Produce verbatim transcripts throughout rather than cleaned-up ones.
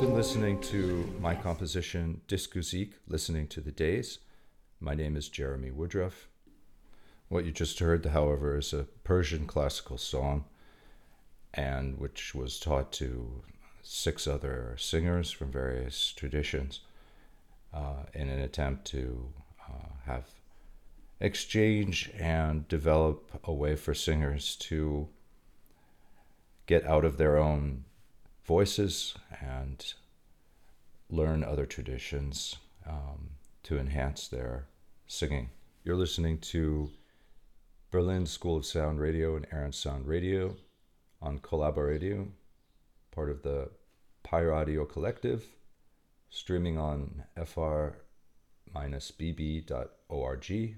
been listening to my composition Diskusik, Listening to the Days. My name is Jeremy Woodruff. What you just heard, however, is a Persian classical song, and which was taught to six other singers from various traditions uh, in an attempt to uh, have exchange and develop a way for singers to get out of their own voices and learn other traditions um, to enhance their singing. You're listening to Berlin School of Sound Radio and Aaron Sound Radio on Collaboradio, part of the Pi Radio Collective, streaming on f r b b dot org,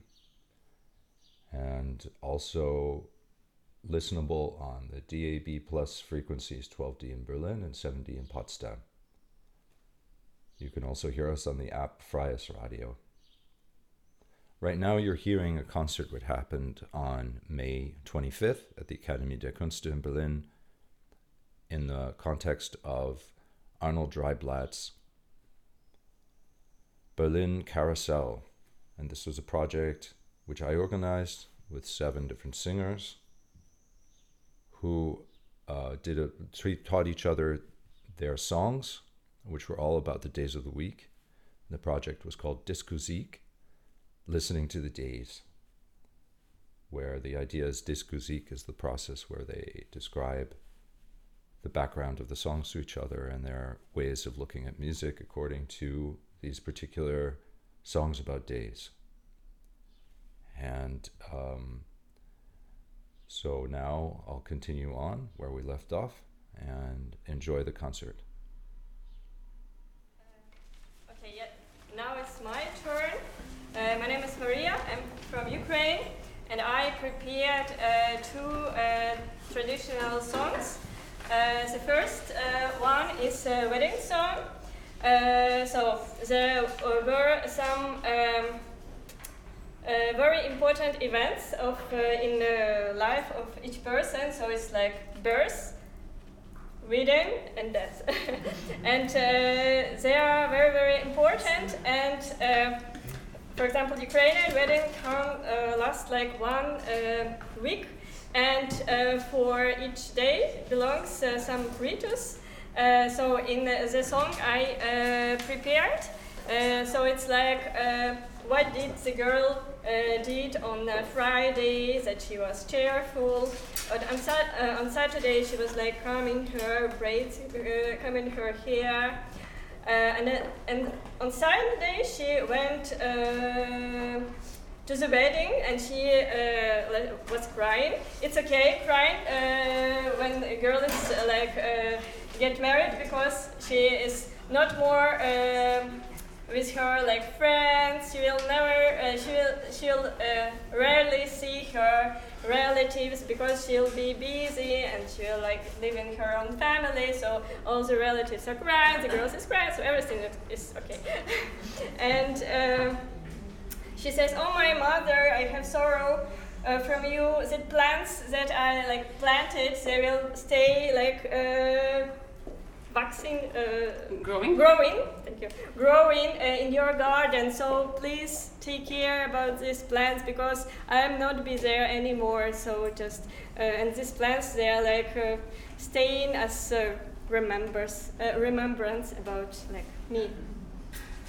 and also listenable on the D A B plus frequencies twelve D in Berlin and seven D in Potsdam. You can also hear us on the app Freies Radio. Right now you're hearing a concert which happened on May twenty-fifth at the Akademie der Künste in Berlin in the context of Arnold Dreiblatt's Berlin Carousel. And this was a project which I organized with seven different singers who uh, did a, taught each other their songs, which were all about the days of the week. The project was called Diskusik, Listening to the Days, where the idea is Diskusik is the process where they describe the background of the songs to each other and their ways of looking at music according to these particular songs about days. And um, so now I'll continue on where we left off and enjoy the concert. Uh, okay, yeah. Now it's my turn. Uh, my name is Maria. I'm from Ukraine, and I prepared uh, two uh, traditional songs. Uh, the first uh, one is a wedding song. Uh, so there were some um, Uh, very important events of uh, in the life of each person. So it's like birth, wedding, and death. And uh, they are very, very important. And uh, for example, Ukrainian wedding can uh, last like one uh, week. And uh, for each day belongs uh, some ritus. Uh, so in the, the song I uh, prepared, uh, so it's like uh, what did the girl uh, did on uh, Friday, that she was cheerful. But on, sat- uh, on Saturday she was like combing her braids, uh, combing her hair. Uh, and, uh, and on Sunday she went uh, to the wedding and she uh, was crying. It's okay crying uh, when a girl is uh, like uh, get married, because she is not more uh, with her like friends. She will never, uh, she will, she'll uh, rarely see her relatives because she'll be busy and she'll like live in her own family. So all the relatives are crying, the girls is crying, so everything is okay. And uh, she says, "Oh my mother, I have sorrow uh, from you. The plants that I like planted, they will stay like." Uh, Waxing, uh, growing, growing, thank you, growing uh, in your garden. So please take care about these plants because I'm not be there anymore. So just uh, and these plants, they are like uh, staying as uh, remembers, uh, remembrance about like me.